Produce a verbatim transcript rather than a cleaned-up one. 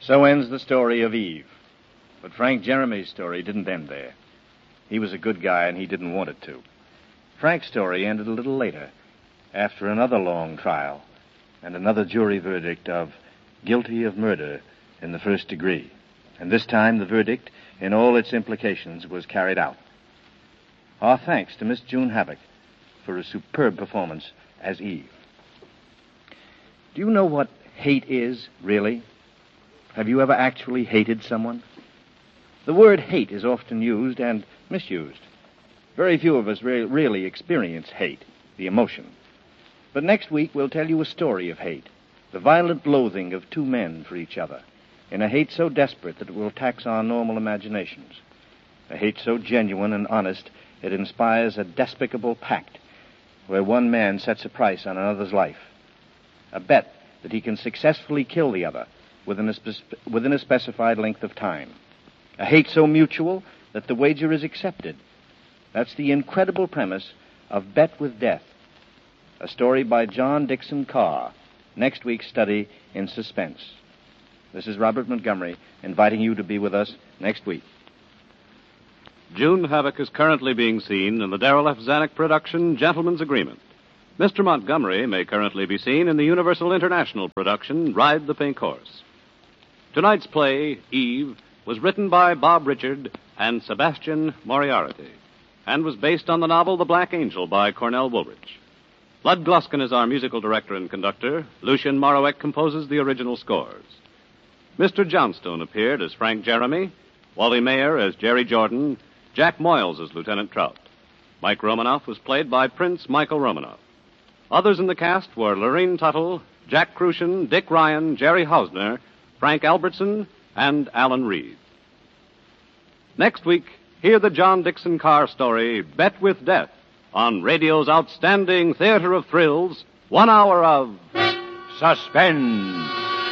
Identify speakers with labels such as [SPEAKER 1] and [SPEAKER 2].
[SPEAKER 1] So ends the story of Eve. But Frank Jeremy's story didn't end there. He was a good guy, and he didn't want it to. Frank's story ended a little later, after another long trial and another jury verdict of guilty of murder in the first degree. And this time the verdict, in all its implications, was carried out. Our thanks to Miss June Havoc for a superb performance as Eve. Do you know what hate is, really? Have you ever actually hated someone? The word hate is often used and misused. Very few of us re- really experience hate, the emotion. But next week we'll tell you a story of hate, the violent loathing of two men for each other, in a hate so desperate that it will tax our normal imaginations, a hate so genuine and honest it inspires a despicable pact where one man sets a price on another's life, a bet that he can successfully kill the other within a, spe- within a specified length of time, a hate so mutual that the wager is accepted. That's the incredible premise of Bet with Death, a story by John Dixon Carr, next week's study in suspense. This is Robert Montgomery inviting you to be with us next week.
[SPEAKER 2] June Havoc is currently being seen in the Darrell F. Zanuck production, Gentleman's Agreement. Mister Montgomery may currently be seen in the Universal International production, Ride the Pink Horse. Tonight's play, Eve, was written by Bob Richard and Sebastian Moriarty, and was based on the novel The Black Angel by Cornell Woolrich. Lud Gluskin is our musical director and conductor. Lucien Moraweck composes the original scores. Mister Johnstone appeared as Frank Jeremy, Wally Mayer as Jerry Jordan, Jack Moyles as Lieutenant Trout. Mike Romanoff was played by Prince Michael Romanoff. Others in the cast were Lorene Tuttle, Jack Crucian, Dick Ryan, Jerry Hausner, Frank Albertson, and Alan Reed. Next week, hear the John Dixon Carr story, Bet with Death, on radio's outstanding theater of thrills, one hour of
[SPEAKER 3] suspense.